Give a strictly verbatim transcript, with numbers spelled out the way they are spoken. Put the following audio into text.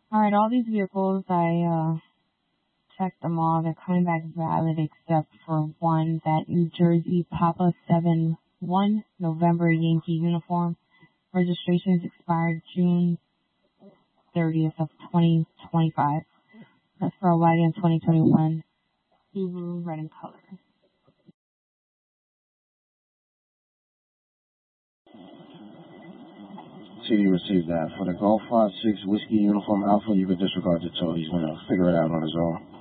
Alright, all these vehicles, I uh, checked them all. They're coming back valid except for one, that New Jersey Papa seven one November Yankee uniform. Registration is expired June thirtieth of twenty twenty-five. That's for a wagon twenty twenty-one Subaru red in color. C D received that. For the Golf five six Whiskey Uniform Alpha, you could disregard the tow. He's going to figure it out on his own.